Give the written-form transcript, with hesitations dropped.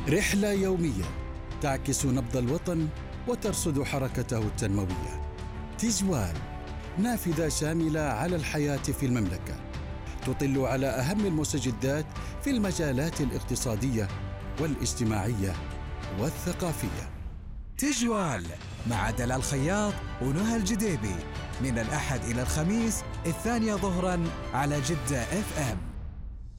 رحلة يومية تعكس نبض الوطن وترصد حركته التنموية. تجوال، نافذة شاملة على الحياة في المملكة، تطل على أهم المستجدات في المجالات الاقتصادية والاجتماعية والثقافية. تجوال مع دلال الخياط ونهى الجديبي، من الأحد إلى الخميس 2 ظهراً على جدة FM.